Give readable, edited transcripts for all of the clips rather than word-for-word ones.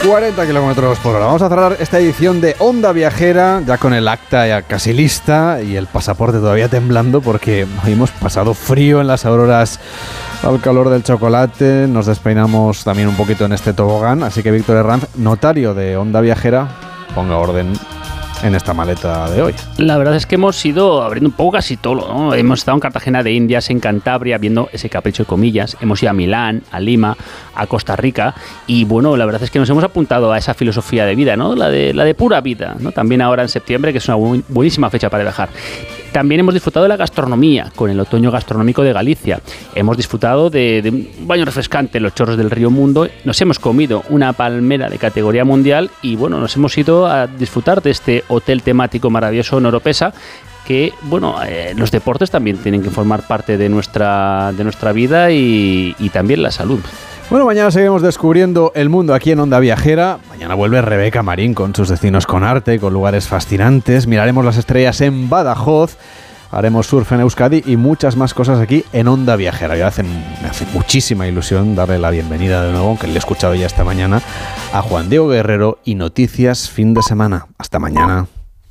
40 kilómetros por hora. Vamos a cerrar esta edición de Onda Viajera, ya con el acta ya casi lista y el pasaporte todavía temblando porque hemos pasado frío en las auroras al calor del chocolate. Nos despeinamos también un poquito en este tobogán, así que Víctor Herranz, notario de Onda Viajera, ponga orden en esta maleta de hoy. La verdad es que hemos ido abriendo un poco casi todo, ¿no? Hemos estado en Cartagena de Indias, en Cantabria, viendo ese capricho de comillas. Hemos ido a Milán, a Lima, a Costa Rica. Y bueno, la verdad es que nos hemos apuntado a esa filosofía de vida, ¿no? La de pura vida, ¿no? También ahora en septiembre, que es una buenísima fecha para viajar. También hemos disfrutado de la gastronomía, con el otoño gastronómico de Galicia. Hemos disfrutado de un baño refrescante en los chorros del río Mundo. Nos hemos comido una palmera de categoría mundial y bueno, nos hemos ido a disfrutar de este hotel temático maravilloso en Oropesa, que bueno, los deportes también tienen que formar parte de nuestra vida y también la salud. Bueno, mañana seguimos descubriendo el mundo aquí en Onda Viajera. Mañana vuelve Rebeca Marín con sus destinos con arte, con lugares fascinantes. Miraremos las estrellas en Badajoz, haremos surf en Euskadi y muchas más cosas aquí en Onda Viajera. Me hace muchísima ilusión darle la bienvenida de nuevo, aunque le he escuchado ya esta mañana, a Juan Diego Guerrero y Noticias Fin de Semana. Hasta mañana.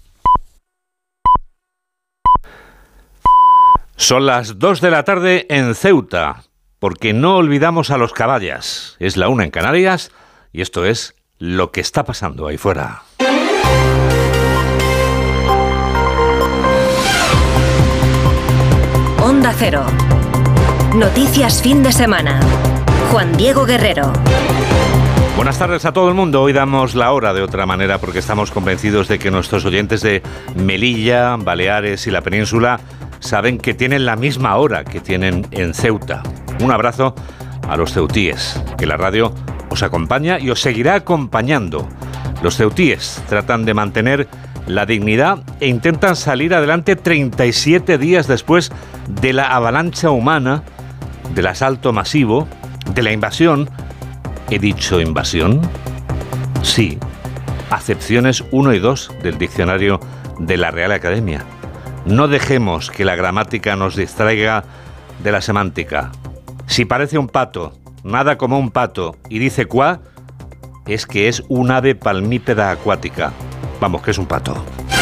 Son las 2 de la tarde en Ceuta, porque no olvidamos a los caballas. Es la 1 en Canarias y esto es lo que está pasando ahí fuera. Onda Cero. Noticias Fin de Semana. Juan Diego Guerrero. Buenas tardes a todo el mundo. Hoy damos la hora de otra manera porque estamos convencidos de que nuestros oyentes de Melilla, Baleares y la península saben que tienen la misma hora que tienen en Ceuta. Un abrazo a los ceutíes, que la radio os acompaña y os seguirá acompañando. Los ceutíes tratan de mantener la dignidad e intentan salir adelante 37 días después de la avalancha humana, del asalto masivo, de la invasión. ¿He dicho invasión? Sí. Acepciones 1 y 2 del diccionario de la Real Academia. No dejemos que la gramática nos distraiga de la semántica. Si parece un pato, nada como un pato, y dice cuá, es que es un ave palmípeda acuática. Vamos, que es un pato.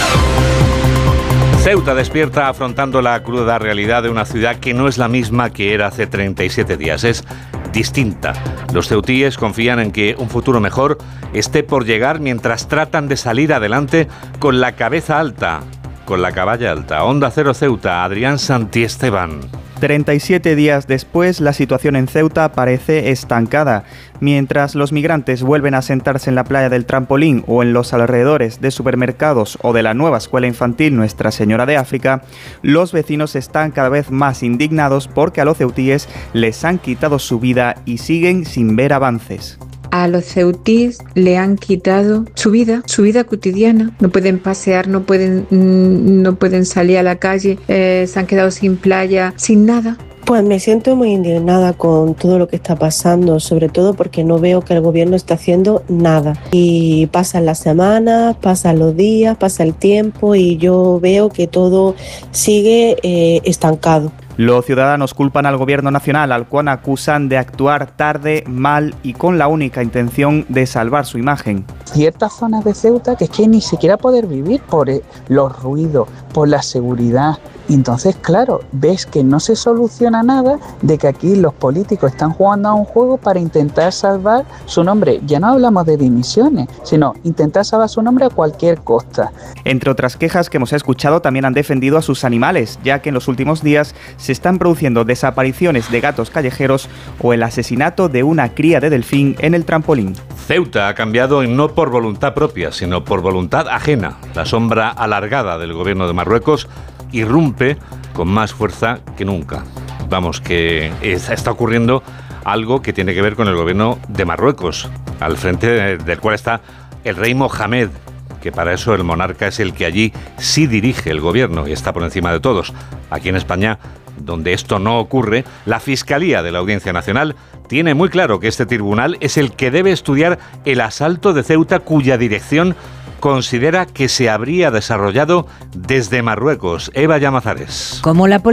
Ceuta despierta afrontando la cruda realidad de una ciudad que no es la misma que era hace 37 días. Es distinta. Los ceutíes confían en que un futuro mejor esté por llegar mientras tratan de salir adelante con la cabeza alta, con la caballa alta. Onda Cero Ceuta, Adrián Santiesteban. 37 días después, la situación en Ceuta parece estancada. Mientras los migrantes vuelven a sentarse en la playa del Trampolín o en los alrededores de supermercados o de la nueva escuela infantil Nuestra Señora de África, los vecinos están cada vez más indignados porque a los ceutíes les han quitado su vida y siguen sin ver avances. A los ceutíes le han quitado su vida cotidiana. No pueden pasear, no pueden salir a la calle, se han quedado sin playa, sin nada. Pues me siento muy indignada con todo lo que está pasando, sobre todo porque no veo que el gobierno esté haciendo nada. Y pasan las semanas, pasan los días, pasa el tiempo y yo veo que todo sigue estancado. Los ciudadanos culpan al gobierno nacional, al cual acusan de actuar tarde, mal y con la única intención de salvar su imagen. Ciertas zonas de Ceuta que es que ni siquiera poder vivir por los ruidos, por la seguridad. Y entonces, claro, ves que no se soluciona nada, de que aquí los políticos están jugando a un juego para intentar salvar su nombre. Ya no hablamos de dimisiones, sino intentar salvar su nombre a cualquier costa. Entre otras quejas que hemos escuchado, también han defendido a sus animales, ya que en los últimos días se están produciendo desapariciones de gatos callejeros o el asesinato de una cría de delfín en el Trampolín. Ceuta ha cambiado y no por voluntad propia, sino por voluntad ajena. La sombra alargada del gobierno de Marruecos irrumpe con más fuerza que nunca. Vamos, que está ocurriendo algo que tiene que ver con el gobierno de Marruecos, al frente del cual está el rey Mohamed, que para eso el monarca es el que allí sí dirige el gobierno y está por encima de todos. Aquí en España, donde esto no ocurre, la Fiscalía de la Audiencia Nacional tiene muy claro que este tribunal es el que debe estudiar el asalto de Ceuta, cuya dirección considera que se habría desarrollado desde Marruecos. Eva Llamazares. Como la